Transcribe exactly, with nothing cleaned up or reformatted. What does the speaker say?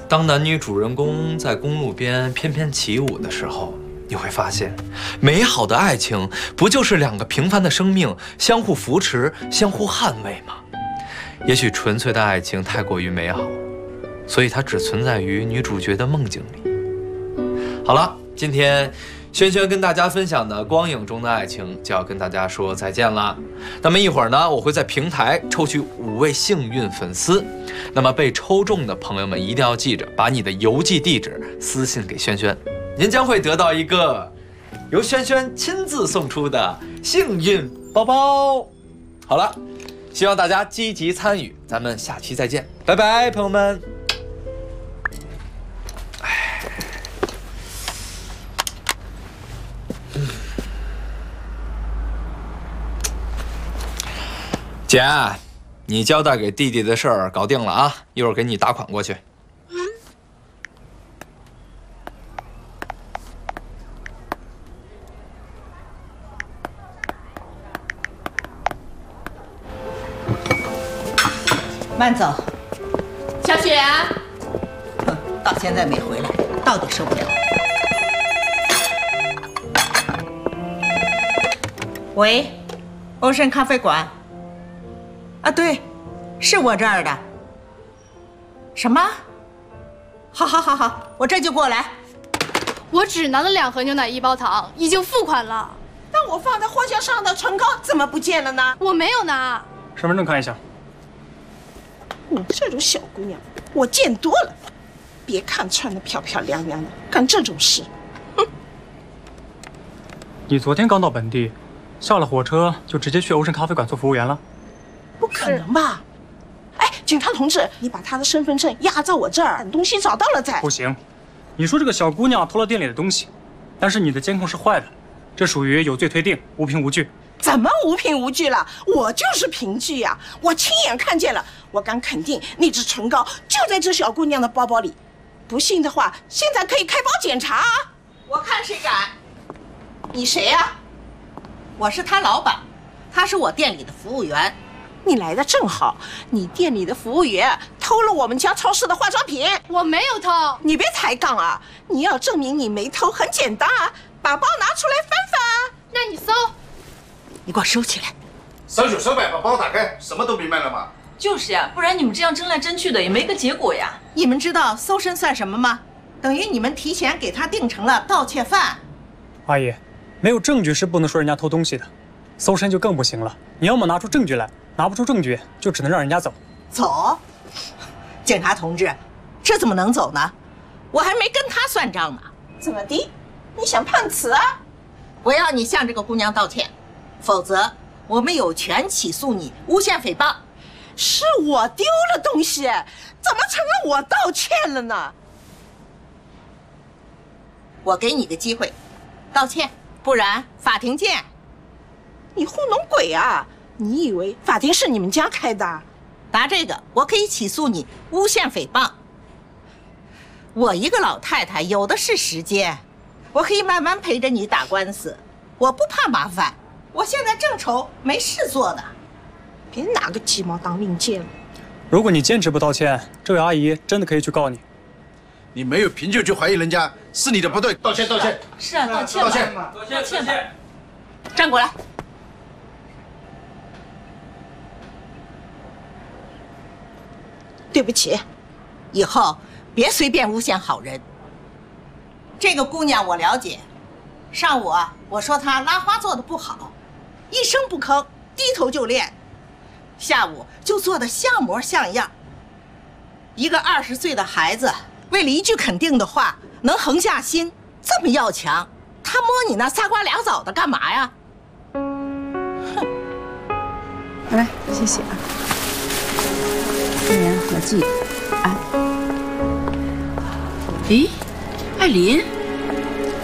当男女主人公在公路边翩翩起舞的时候，你会发现，美好的爱情不就是两个平凡的生命相互扶持、相互捍卫吗？也许纯粹的爱情太过于美好，所以它只存在于女主角的梦境里。好了，今天轩轩跟大家分享的光影中的爱情就要跟大家说再见了。那么一会儿呢，我会在平台抽取五位幸运粉丝。那么被抽中的朋友们一定要记着，把你的邮寄地址私信给轩轩，您将会得到一个由轩轩亲自送出的幸运包包。好了，希望大家积极参与，咱们下期再见，拜拜，朋友们。姐，你交代给弟弟的事儿搞定了啊，一会儿给你打款过去。 慢走。 小雪啊， 哼，到现在没回来，到底受不了。喂，欧盛咖啡馆。啊，对，是我这儿的。什么？好，好，好，好，我这就过来。 我只拿了两盒牛奶一包糖，已经付款了。 但我放在货架上的唇膏怎么不见了呢？ 我没有拿。 身份证看一下。 你这种小姑娘，我见多了。别看穿得漂漂亮亮的，干这种事，哼！ 你昨天刚到本地，下了火车就直接去欧盛咖啡馆做服务员了？ 不可能吧？哎，警察同志，你把他的身份证压在我这儿，等东西找到了再。 不行，你说这个小姑娘偷了店里的东西，但是你的监控是坏的，这属于有罪推定，无凭无据。 怎么无凭无据了？我就是凭据呀、啊！我亲眼看见了，我敢肯定那支唇膏就在这小姑娘的包包里。不信的话，现在可以开包检查啊！ 我看谁敢！ 你谁呀、啊？ 我是他老板，他是我店里的服务员。 你来的正好，你店里的服务员偷了我们家超市的化妆品。 我没有偷。 你别抬杠啊！你要证明你没偷，很简单啊，把包拿出来翻翻。 那你搜。 你给我收起来。 手手手摆，把包打开，什么都明白了吗？ 就是呀，不然你们这样争来争去的也没个结果呀。 你们知道搜身算什么吗？等于你们提前给他定成了盗窃犯。 阿姨，没有证据是不能说人家偷东西的，搜身就更不行了。你要么拿出证据来，拿不出证据就只能让人家走。 走？警察同志，这怎么能走呢？我还没跟他算账呢。 怎么的？你想判词啊？ 我要你向这个姑娘道歉，否则我们有权起诉你诬陷诽谤。 是我丢了东西，怎么成了我道歉了呢？ 我给你个机会，道歉，不然法庭见。 你糊弄鬼啊！你以为法庭是你们家开的？ 答这个，我可以起诉你诬陷诽谤。我一个老太太有的是时间，我可以慢慢陪着你打官司，我不怕麻烦。我现在正愁没事做呢。 别拿个鸡毛当令箭了。 如果你坚持不道歉，这位阿姨真的可以去告你。 你没有凭据就怀疑人家，是你的不对。道歉，道歉。 是啊，道歉吧， 道歉， 道歉吧。 站过来。 对不起， 以后别随便诬陷好人。这个姑娘我了解，上午啊，我说她拉花做的不好，一声不吭，低头就练，下午就做的像模像样。一个二十岁的孩子，为了一句肯定的话，能横下心，这么要强，他摸你那仨瓜俩枣的干嘛呀？哼！ 来，谢谢啊。这年我记啊。 咦，艾琳。